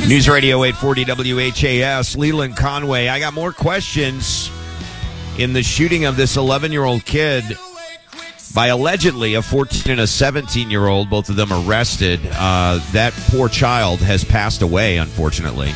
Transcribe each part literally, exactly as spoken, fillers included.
News Radio eight forty W H A S, Leland Conway. I got more questions in the shooting of this eleven-year-old kid by allegedly a fourteen and a seventeen-year-old, both of them arrested. Uh, that poor child has passed away, unfortunately.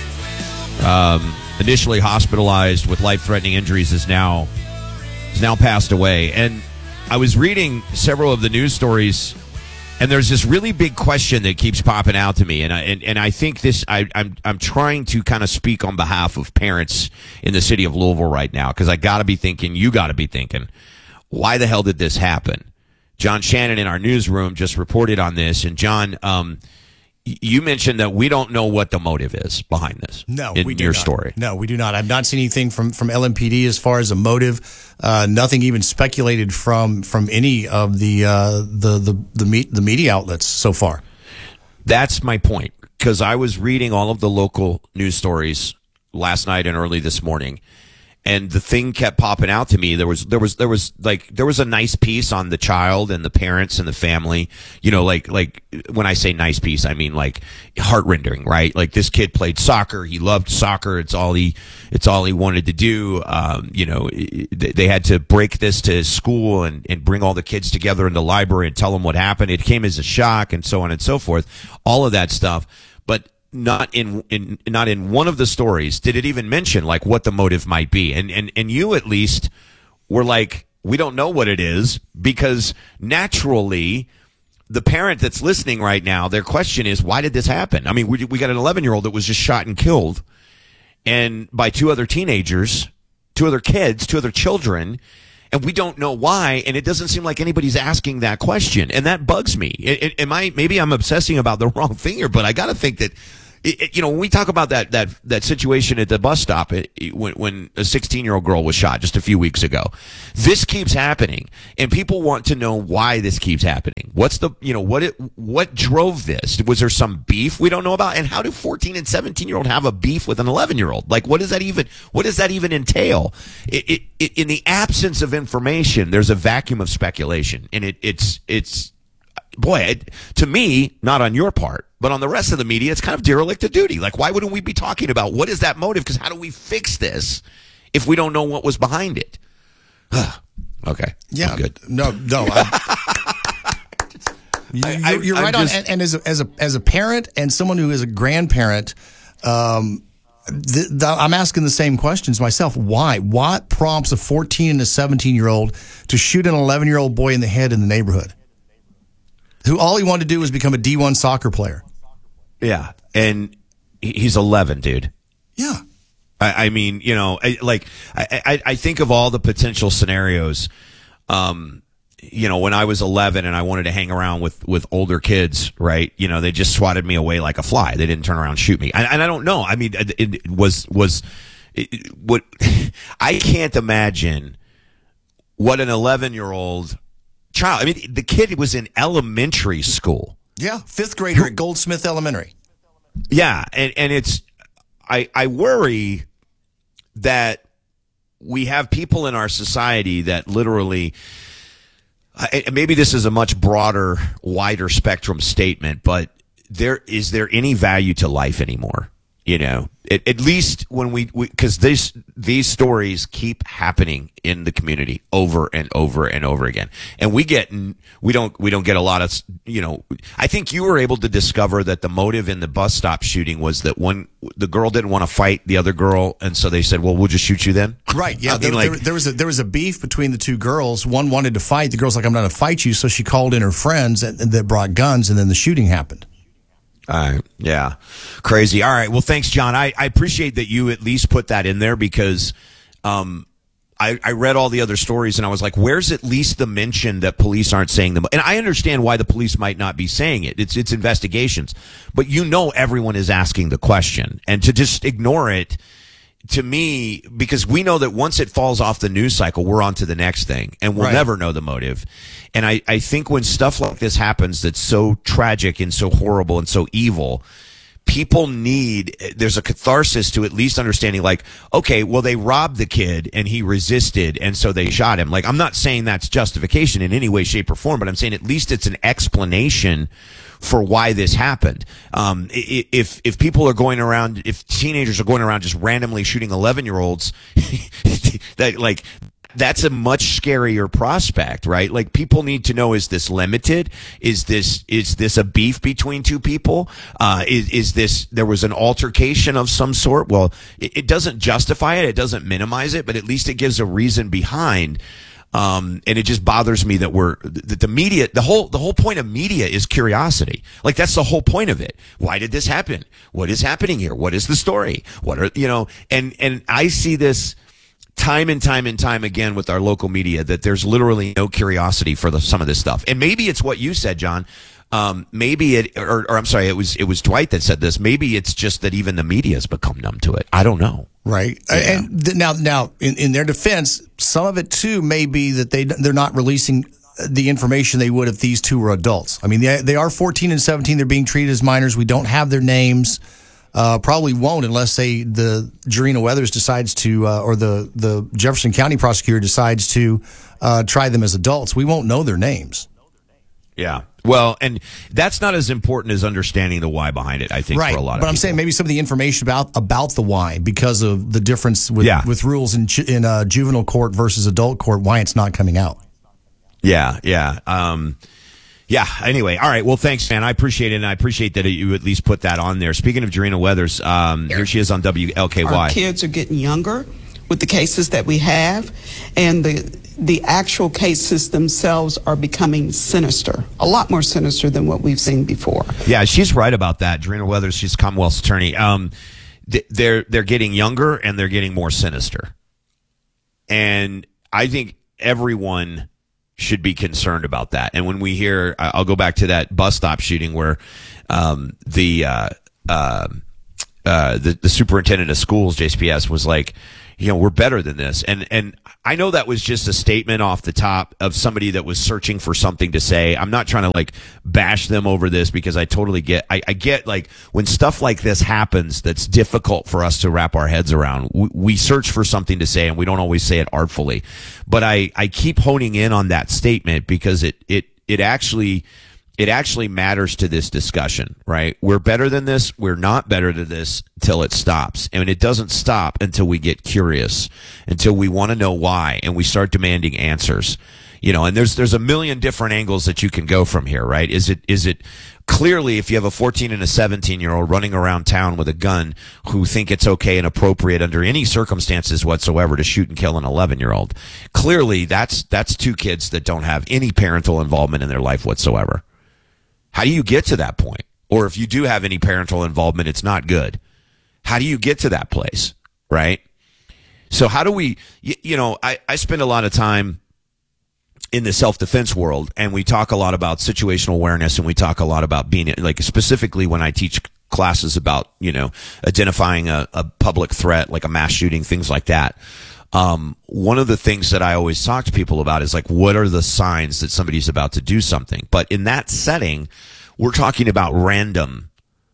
Um, initially hospitalized with life-threatening injuries, is now, is now passed away. And I was reading several of the news stories, and there's this really big question that keeps popping out to me, and I and, and I think this. I, I'm I'm trying to kind of speak on behalf of parents in the city of Louisville right now, because I got to be thinking, you got to be thinking, why the hell did this happen? John Shannon in our newsroom just reported on this, and John, um, you mentioned that we don't know what the motive is behind this. No, in we do your not. story. No, we do not. I've not seen anything from, from L M P D as far as a motive. Uh, nothing even speculated from from any of the uh, the the the, me- the media outlets so far. That's my point, because I was reading all of the local news stories last night and early this morning, and the thing kept popping out to me. There was, there was, there was like, there was a nice piece on the child and the parents and the family. You know, like, like when I say nice piece, I mean like heart-rending, right? Like this kid played soccer. He loved soccer. It's all he, it's all he wanted to do. Um, you know, they had to break this to his school and, and bring all the kids together in the library and tell them what happened. It came as a shock, and so on and so forth. All of that stuff. But Not in, in not in one of the stories did it even mention like what the motive might be, and and and you at least were like, we don't know what it is, because naturally the parent that's listening right now, their question is, why did this happen? I mean, we we got an eleven year old that was just shot and killed, and by two other teenagers, two other kids, two other children. And we don't know why, and it doesn't seem like anybody's asking that question, and that bugs me. It, it, am I maybe I'm obsessing about the wrong thing here, but I got to think that, it, it, you know, when we talk about that that that situation at the bus stop, it, it, when when a sixteen year old girl was shot just a few weeks ago, this keeps happening, and people want to know why this keeps happening. What's the you know what it what drove this? Was there some beef we don't know about? And how do fourteen and seventeen year old have a beef with an eleven year old? Like, what does that even what does that even entail? It, it, it, in the absence of information, there's a vacuum of speculation, and it, it's it's boy, it, to me, not on your part, but on the rest of the media, it's kind of derelict of duty. Like, why wouldn't we be talking about what is that motive? Because how do we fix this if we don't know what was behind it? Okay, yeah, I'm good. No, no. I, you, I, you're you're I'm right just, on. And, and as a, as a as a parent and someone who is a grandparent, um, the, the, I'm asking the same questions myself. Why? What prompts a fourteen and a seventeen year old to shoot an eleven year old boy in the head in the neighborhood, who all he wanted to do was become a D one soccer player? Yeah, and he's eleven, dude. Yeah. I, I mean, you know, I, like I, I, I think of all the potential scenarios. Um, you know, when I was eleven and I wanted to hang around with, with older kids, right? You know, they just swatted me away like a fly. They didn't turn around and shoot me. And, and I don't know. I mean, it, it was, was, it, what, I can't imagine what an eleven year old child, I mean, the kid was in elementary school. Yeah. Fifth grader at Goldsmith Elementary. Yeah. And, and it's, I, I worry that we have people in our society that literally, maybe this is a much broader, wider spectrum statement, but there is there any value to life anymore? You know, at, at least when we, because these these stories keep happening in the community over and over and over again, and we get we don't we don't get a lot of, you know. I think you were able to discover that the motive in the bus stop shooting was that one the girl didn't want to fight the other girl, and so they said, "Well, we'll just shoot you then." Right? Yeah. I mean, there, like, there, there was a there was a beef between the two girls. One wanted to fight. The girl's like, "I'm not going to fight you," so she called in her friends and, and that brought guns, and then the shooting happened. All right. Yeah. Crazy. All right. Well, thanks, John. I, I appreciate that you at least put that in there, because um, I, I read all the other stories and I was like, where's at least the mention that police aren't saying them? And I understand why the police might not be saying it. It's, it's investigations. But you know everyone is asking the question. And to just ignore it, to me, because we know that once it falls off the news cycle, we're on to the next thing, and we'll right. never know the motive. And I, I think when stuff like this happens that's so tragic and so horrible and so evil, people need, there's a catharsis to at least understanding, like, okay, well, they robbed the kid and he resisted, and so they shot him. Like, I'm not saying that's justification in any way, shape, or form, but I'm saying at least it's an explanation for why this happened. Um, i- if if people are going around, if teenagers are going around just randomly shooting eleven year olds, that like. That's a much scarier prospect, right? Like people need to know, is this limited? Is this, is this a beef between two people? Uh, is, is this, there was an altercation of some sort? Well, it, it doesn't justify it. It doesn't minimize it, but at least it gives a reason behind. Um, and it just bothers me that we're, that the media, the whole, the whole point of media is curiosity. Like that's the whole point of it. Why did this happen? What is happening here? What is the story? What are, you know, and, and I see this, time and time and time again with our local media, that there's literally no curiosity for the, some of this stuff. And maybe it's what you said, John. Um, maybe it, or, or I'm sorry, it was, it was Dwight that said this. Maybe it's just that even the media has become numb to it. I don't know. Right. Yeah. And th- now, now in, in their defense, some of it too may be that they, they're not releasing the information they would if these two were adults. I mean, they, they are fourteen and seventeen. They're being treated as minors. We don't have their names. Uh, probably won't unless they the Jarena Weathers decides to, uh, or the the Jefferson County prosecutor decides to uh, try them as adults. We won't know their names. Yeah. Well, and that's not as important as understanding the why behind it, I think, right. for a lot of But I'm people. saying maybe some of the information about about the why, because of the difference with Yeah. with rules in ju- in uh, juvenile court versus adult court, why it's not coming out. Yeah, yeah. Um, yeah, anyway. All right. Well, thanks, man. I appreciate it, and I appreciate that you at least put that on there. Speaking of Jarena Weathers, um, here she is on W L K Y. Our kids are getting younger with the cases that we have, and the the actual cases themselves are becoming sinister, a lot more sinister than what we've seen before. Yeah, she's right about that. Jarena Weathers, she's Commonwealth's attorney. Um, th- they're they're getting younger and they're getting more sinister, and I think everyone should be concerned about that. And when we hear, I'll go back to that bus stop shooting where um, the, uh, uh, uh, the the superintendent of schools, J C P S, was like, you know, we're better than this. And and I know that was just a statement off the top of somebody that was searching for something to say. I'm not trying to like bash them over this, because I totally get, I, I get like when stuff like this happens that's difficult for us to wrap our heads around, we, we search for something to say and we don't always say it artfully. But I, I keep honing in on that statement because it, it, it actually, it actually matters to this discussion, right? We're better than this. We're not better than this till it stops. And it doesn't stop until we get curious, until we want to know why, and we start demanding answers. You know, and there's, there's a million different angles that you can go from here, right? Is it, is it clearly if you have a fourteen and a seventeen year old running around town with a gun who think it's okay and appropriate under any circumstances whatsoever to shoot and kill an eleven year old, clearly that's, that's two kids that don't have any parental involvement in their life whatsoever. How do you get to that point? Or if you do have any parental involvement, it's not good. How do you get to that place, right? So how do we, you, you know, I, I spend a lot of time in the self-defense world, and we talk a lot about situational awareness, and we talk a lot about being, like specifically when I teach classes about, you know, identifying a, a public threat, like a mass shooting, things like that. Um, one of the things that I always talk to people about is like, what are the signs that somebody's about to do something? But in that setting, we're talking about random,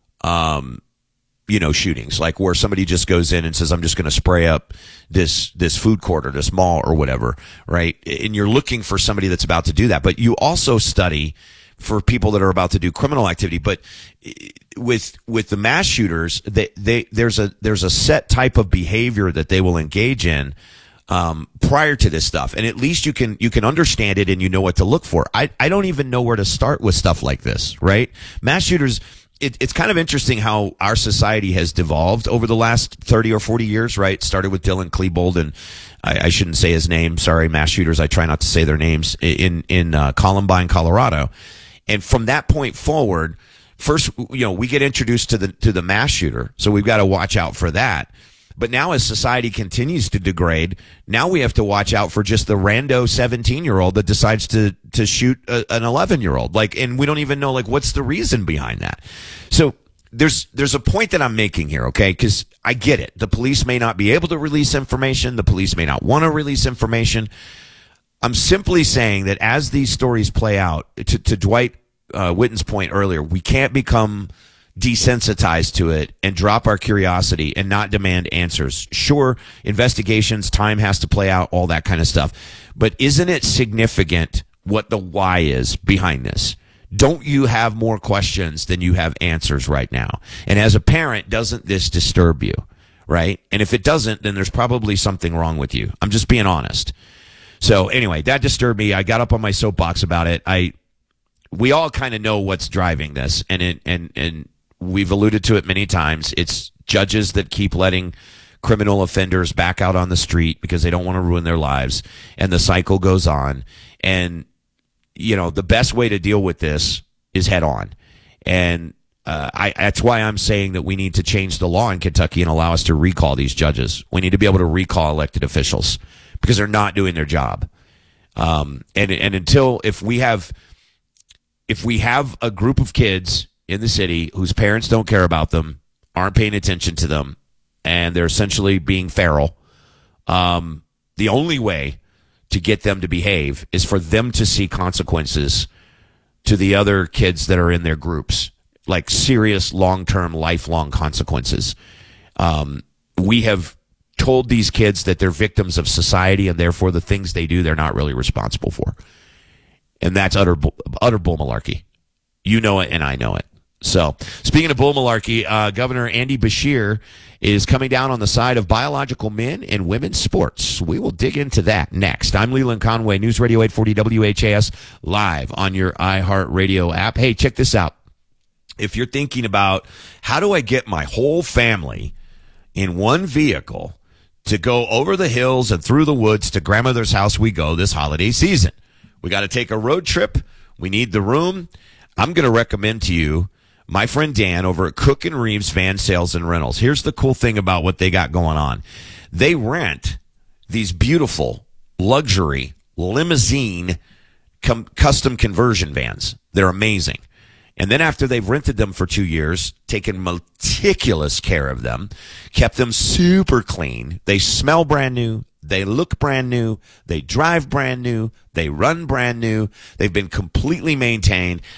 um, you know, shootings, like where somebody just goes in and says, I'm just going to spray up this, this food court or this mall or whatever, right? And you're looking for somebody that's about to do that. But you also study for people that are about to do criminal activity. But with, with the mass shooters, they, they, there's a, there's a set type of behavior that they will engage in, um, prior to this stuff. And at least you can, you can understand it and you know what to look for. I, I don't even know where to start with stuff like this, right? Mass shooters, it, it's kind of interesting how our society has devolved over the last thirty or forty years, right? Started with Dylan Klebold, and I, I shouldn't say his name. Sorry, mass shooters. I try not to say their names in, in, uh, Columbine, Colorado. And from that point forward, first, you know, we get introduced to the, to the mass shooter. So we've got to watch out for that. But now as society continues to degrade, now we have to watch out for just the rando seventeen year old that decides to, to shoot a, an eleven year old. Like, and we don't even know, like, what's the reason behind that? So there's, there's a point that I'm making here, okay? Cause I get it. The police may not be able to release information. The police may not want to release information. I'm simply saying that as these stories play out, to, to Dwight uh, Witten's point earlier, we can't become desensitized to it and drop our curiosity and not demand answers. Sure, investigations, time has to play out, all that kind of stuff. But isn't it significant what the why is behind this? Don't you have more questions than you have answers right now? And as a parent, doesn't this disturb you, right? And if it doesn't, then there's probably something wrong with you. I'm just being honest. So anyway, that disturbed me. I got up on my soapbox about it. I, we all kind of know what's driving this, and it, and and we've alluded to it many times. It's judges that keep letting criminal offenders back out on the street because they don't want to ruin their lives, and the cycle goes on. And you know, the best way to deal with this is head on. And uh, I, that's why I'm saying that we need to change the law in Kentucky and allow us to recall these judges. We need to be able to recall elected officials because they're not doing their job. Um, and, and until, if we have, if we have a group of kids in the city whose parents don't care about them, aren't paying attention to them, and they're essentially being feral, um, the only way to get them to behave is for them to see consequences to the other kids that are in their groups, like serious long-term, lifelong consequences. Um, we have told these kids that they're victims of society, and therefore the things they do, they're not really responsible for. And that's utter, utter bull malarkey. You know it, and I know it. So, speaking of bull malarkey, uh, Governor Andy Beshear is coming down on the side of biological men and women's sports. We will dig into that next. I'm Leland Conway, News Radio eight forty W H A S, live on your iHeartRadio app. Hey, check this out. If you're thinking about how do I get my whole family in one vehicle to go over the hills and through the woods to grandmother's house we go this holiday season, we got to take a road trip. We need the room. I'm going to recommend to you my friend Dan over at Cook and Reeves Van Sales and Rentals. Here's the cool thing about what they got going on. They rent these beautiful luxury limousine com- custom conversion vans. They're amazing. And then after they've rented them for two years, taken meticulous care of them, kept them super clean, they smell brand new, they look brand new, they drive brand new, they run brand new, they've been completely maintained.